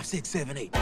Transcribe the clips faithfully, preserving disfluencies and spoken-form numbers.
six, seven, eight.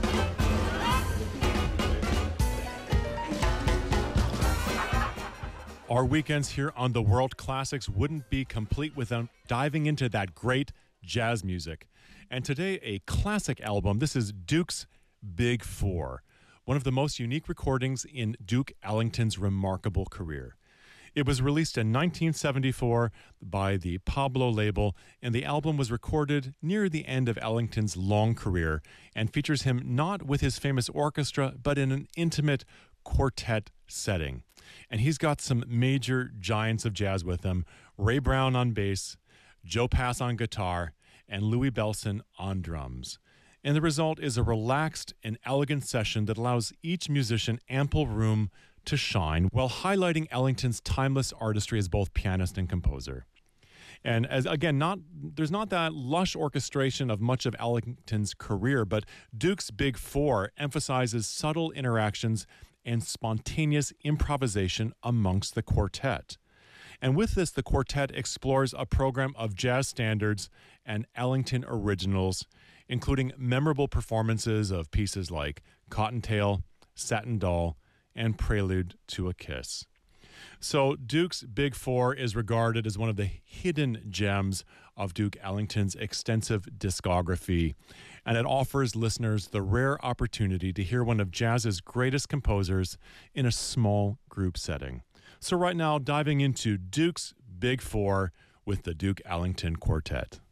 Our weekends here on the World Classics wouldn't be complete without diving into that great jazz music. And today, a classic album. This is Duke's Big Four, one of the most unique recordings in Duke Ellington's remarkable career. It was released in nineteen seventy-four by the Pablo label, and the album was recorded near the end of Ellington's long career and features him not with his famous orchestra, but in an intimate quartet setting. And he's got some major giants of jazz with him: Ray Brown on bass, Joe Pass on guitar, and Louis Bellson on drums. And the result is a relaxed and elegant session that allows each musician ample room to shine while highlighting Ellington's timeless artistry as both pianist and composer. And as again, not there's not that lush orchestration of much of Ellington's career, but Duke's Big Four emphasizes subtle interactions and spontaneous improvisation amongst the quartet. And with this, the quartet explores a program of jazz standards and Ellington originals, including memorable performances of pieces like Cottontail, Satin Doll, and Prelude to a Kiss. So Duke's Big Four is regarded as one of the hidden gems of Duke Ellington's extensive discography, and it offers listeners the rare opportunity to hear one of jazz's greatest composers in a small group setting. So right now, diving into Duke's Big Four with the Duke Ellington Quartet.